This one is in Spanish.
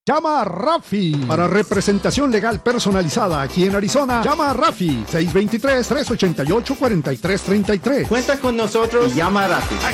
Llama a Rafi. Para representación legal personalizada aquí en Arizona, llama a Rafi 623-388-4333. Cuenta con nosotros y llama a Rafi.